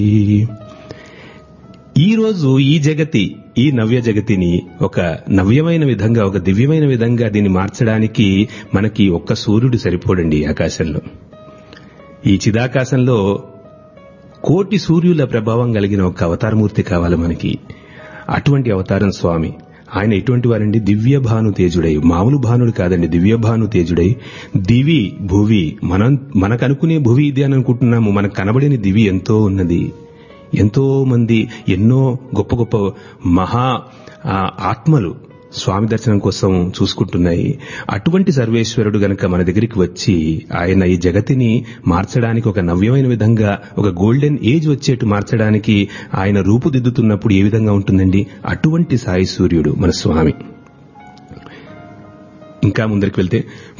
ఈరోజు ఈ నవ్య జగతిని ఒక నవ్యమైన విధంగా, ఒక దివ్యమైన విధంగా దీన్ని మార్చడానికి మనకి ఒక్క సూర్యుడు సరిపోడండి ఆకాశంలో. ఈ చిదాకాశంలో కోటి సూర్యుల ప్రభావం కలిగిన ఒక అవతారమూర్తి కావాలి మనకి. అటువంటి అవతారం స్వామి. ఆయన ఎటువంటి వారండి? దివ్య భాను తేజుడై, మామూలు భానుడు కాదండి, దివ్య భాను తేజుడై దివి భువి, మనకనుకునే భువి ఇది అని అనుకుంటున్నాము, మనకు కనబడిన దివి ఎంతో ఉన్నది. ఎంతో మంది ఎన్నో గొప్ప గొప్ప మహా ఆత్మలు స్వామి దర్శనం కోసం చూసుకుంటున్నాయి. అటువంటి సర్వేశ్వరుడు గనక మన దగ్గరికి వచ్చి ఆయన ఈ జగతిని మార్చడానికి, ఒక నవ్యమైన విధంగా, ఒక గోల్డెన్ ఏజ్ వచ్చేట్టు మార్చడానికి ఆయన రూపుదిద్దుతున్నప్పుడు ఏ విధంగా ఉంటుందండి? అటువంటి సాయి సూర్యుడు మన స్వామి. ఇంకా ముందరికి వెళ్తే